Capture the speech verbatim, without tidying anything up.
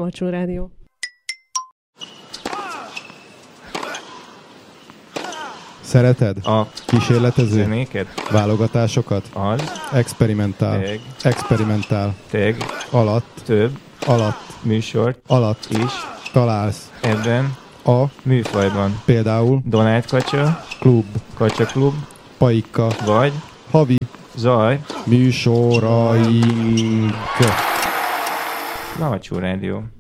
Laocsó Rádió. Szereted? A kísérletező? zenéket? Válogatásokat? Az. Experimentál. Teg. Experimentál. Teg. Alatt. Több. Alatt. Műsort. Alatt. Is. Találsz. Ebben. A. Műfajban. Például. Donát Kacsa. Klub. Kacsa Klub. Paika. Vagy. Havi. Zaj. Műsoraink. Laocsó Rádió.